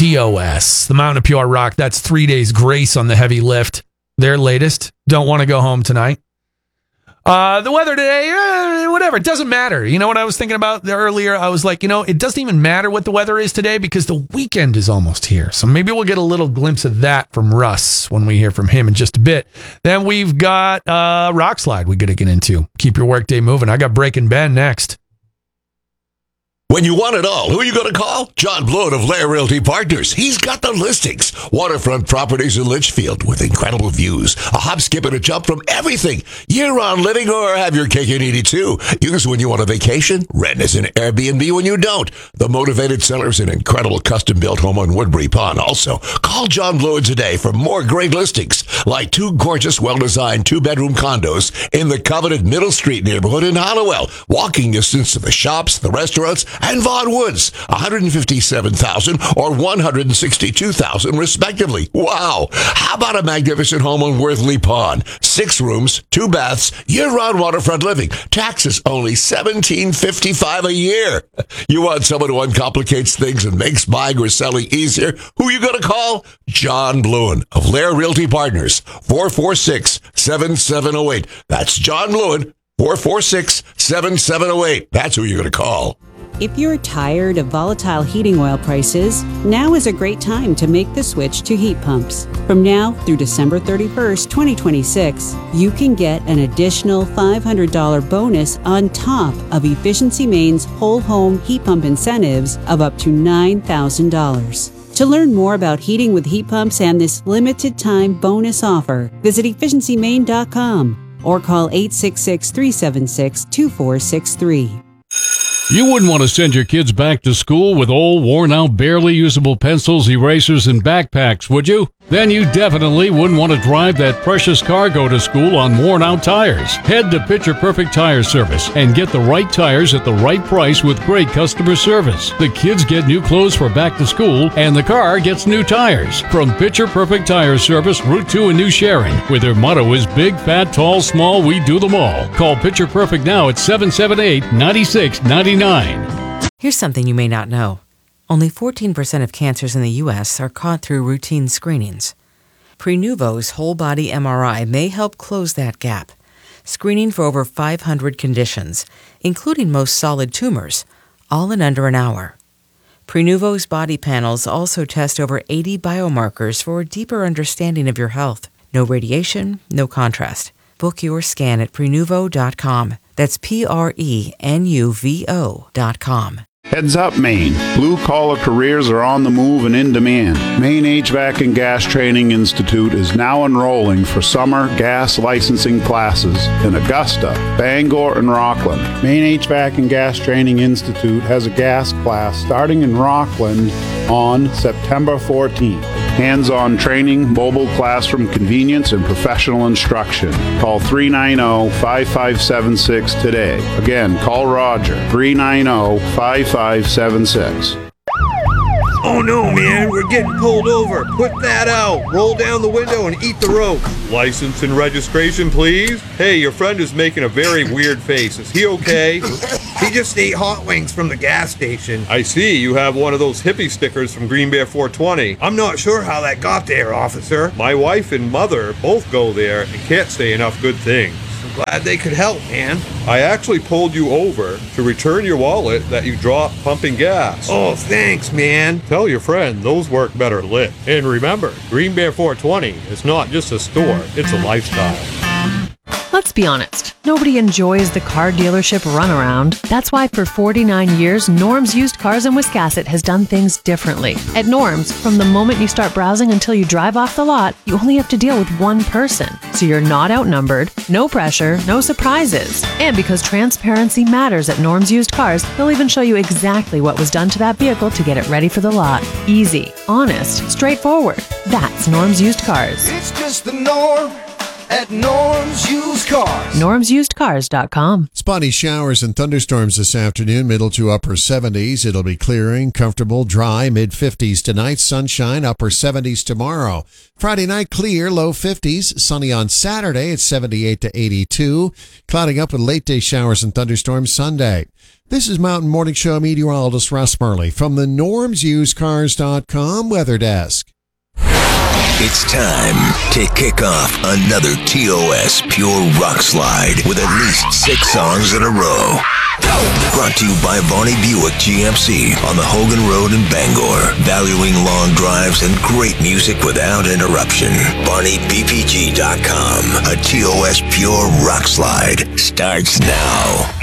DOS, the Mountain of Pure Rock. That's 3 days grace on the heavy lift. Their latest. Don't want to go home tonight. The weather today, whatever. It doesn't matter. You know what I was thinking about earlier? I was like, it doesn't even matter what the weather is today because the weekend is almost here. So maybe we'll get a little glimpse of that from Russ when we hear from him in just a bit. Then we've got Rock Slide we got to get into. Keep your workday moving. I got Breaking Ben next. When you want it all, who are you going to call? John Blood of Lair Realty Partners. He's got the listings. Waterfront properties in Litchfield with incredible views. A hop, skip, and a jump from everything. Year-round living or have your cake and eat it too. Use when you want a vacation. Rent as an Airbnb when you don't. The motivated seller's an incredible custom-built home on Woodbury Pond. Also, call John Blood today for more great listings. Like 2 gorgeous, well-designed 2-bedroom condos in the coveted Middle Street neighborhood in Hollowell. Walking distance to the shops, the restaurants, and Vaughan Woods, $157,000 or $162,000 respectively. Wow! How about a magnificent home on Worthley Pond? 6 rooms, 2 baths, year-round waterfront living. Taxes only $1,755 a year. You want someone who uncomplicates things and makes buying or selling easier? Who you going to call? John Bluen of Lair Realty Partners, 446-7708. That's John Bluen, 446-7708. That's who you're going to call. If you're tired of volatile heating oil prices, now is a great time to make the switch to heat pumps. From now through December 31st, 2026, you can get an additional $500 bonus on top of Efficiency Maine's whole home heat pump incentives of up to $9,000. To learn more about heating with heat pumps and this limited time bonus offer, visit efficiencymaine.com or call 866-376-2463. You wouldn't want to send your kids back to school with old, worn-out, barely usable pencils, erasers, and backpacks, would you? Then you definitely wouldn't want to drive that precious cargo to school on worn-out tires. Head to Picture Perfect Tire Service and get the right tires at the right price with great customer service. The kids get new clothes for back to school, and the car gets new tires. From Picture Perfect Tire Service, Route 2 in New Sharon, where their motto is big, fat, tall, small, we do them all. Call Picture Perfect now at 778-9699. Here's something you may not know. Only 14% of cancers in the U.S. are caught through routine screenings. Prenuvo's whole-body MRI may help close that gap, screening for over 500 conditions, including most solid tumors, all in under an hour. Prenuvo's body panels also test over 80 biomarkers for a deeper understanding of your health. No radiation, no contrast. Book your scan at Prenuvo.com. That's Prenuvo.com. Heads up, Maine. Blue-collar careers are on the move and in demand. Maine HVAC and Gas Training Institute is now enrolling for summer gas licensing classes in Augusta, Bangor, and Rockland. Maine HVAC and Gas Training Institute has a gas class starting in Rockland on September 14th. Hands-on training, mobile classroom convenience, and professional instruction. Call 390-5576 today. Again, call Roger, 390-5576. Oh no, man, we're getting pulled over. Put that out. Roll down the window and eat the rope. License and registration, please. Hey, your friend is making a very weird face. Is he okay? He just ate hot wings from the gas station. I see. You have one of those hippie stickers from Green Bear 420. I'm not sure how that got there, officer. My wife and mother both go there and can't say enough good things. I'm glad they could help, man. I actually pulled you over to return your wallet that you dropped pumping gas. Oh, thanks, man. Tell your friend those work better lit. And remember, Green Bear 420 is not just a store, it's a lifestyle. Let's be honest, nobody enjoys the car dealership runaround. That's why for 49 years, Norm's Used Cars in Wiscasset has done things differently. At Norm's, from the moment you start browsing until you drive off the lot, you only have to deal with one person. So you're not outnumbered, no pressure, no surprises. And because transparency matters at Norm's Used Cars, they'll even show you exactly what was done to that vehicle to get it ready for the lot. Easy, honest, straightforward. That's Norm's Used Cars. It's just the norm. at Norm's Used Cars. NormsUsedCars.com. Spotty showers and thunderstorms this afternoon, middle to upper 70s. It'll be clearing, comfortable, dry, mid-50s tonight. Sunshine, upper 70s tomorrow. Friday night, clear, low 50s. Sunny on Saturday at 78 to 82. Clouding up with late-day showers and thunderstorms Sunday. This is Mountain Morning Show meteorologist Russ Murley from the NormsUsedCars.com Weather Desk. It's time to kick off another TOS Pure Rock Slide with at least 6 songs in a row. Brought to you by Varney Buick GMC on the Hogan Road in Bangor. Valuing long drives and great music without interruption. VarneyBPG.com. A TOS Pure Rock Slide starts now.